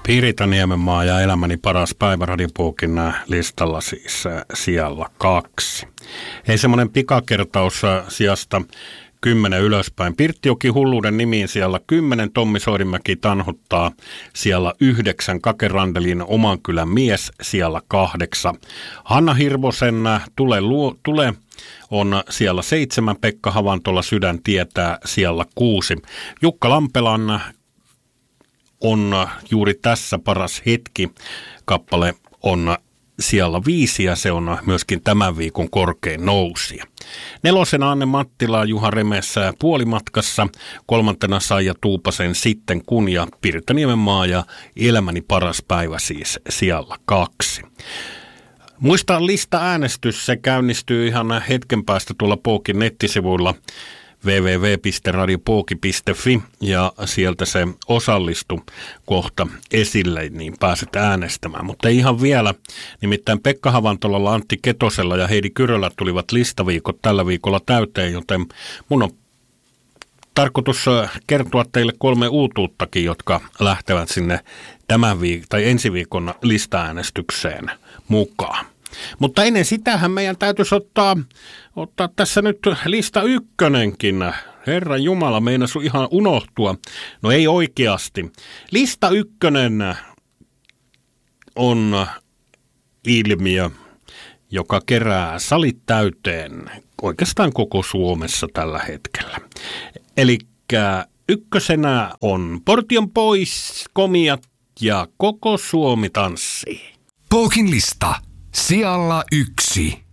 Pirita Niemenmaa ja Elämäni paras päivä Radiopokin listalla siis sijalla 2. Ei semmoinen pikakertaus sijasta 10 ylöspäin. Pirttijoki hulluuden nimiin siellä 10, Tommi Soirinmäki tanhuttaa siellä 9, Kake Randelin Oman kylän mies siellä 8. Hanna Hirvosen Tule on siellä 7, Pekka Havantola Sydän tietää siellä 6. Jukka Lampelan on juuri tässä paras hetki. Kappale on siellä 5 ja se on myöskin tämän viikon korkein nousija. 4. Anne Mattila, Juha Remessä puolimatkassa. 3. Saija Tuupasen Sitten kun ja Pirita Niemenmaa ja Elämäni paras päivä siis siellä 2. Muista lista-äänestys, se käynnistyy ihan hetken päästä tuolla Pookin nettisivuilla www.radiopoki.fi ja sieltä se osallistu kohta esille, niin pääset äänestämään. Mutta ei ihan vielä, nimittäin Pekka Havantolalla, Antti Ketosella ja Heidi Kyrölä tulivat listaviikot tällä viikolla täyteen, joten mun on tarkoitus kertoa teille 3 uutuuttakin, jotka lähtevät sinne ensi viikon lista-äänestykseen mukaan. Mutta ennen sitähän meidän täytyisi ottaa tässä nyt lista 1:nkin. Herran Jumala, meinasi ihan unohtua. No ei oikeasti. Lista 1 on ilmiö, joka kerää salit täyteen oikeastaan koko Suomessa tällä hetkellä. Elikkä 1 on Portion pois, Komiat ja Koko Suomi tanssii. Pookin lista. Sijalla 1.